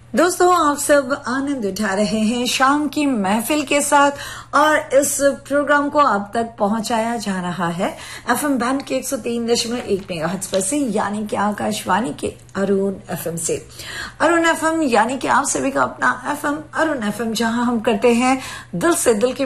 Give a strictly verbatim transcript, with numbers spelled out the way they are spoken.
दोस्तों, आप सब आनंद उठा रहे हैं शाम की महफिल के साथ और इस प्रोग्राम को आप तक पहुंचाया जा रहा है एफएम बैंड के एक सौ तीन दशमलव एक मेगाहर्ट्ज पर से, यानी कि आकाशवाणी के अरुण एफएम से। अरुण एफएम यानी कि आप सभी का अपना एफएम अरुण एफएम, जहां हम करते हैं दिल से दिल की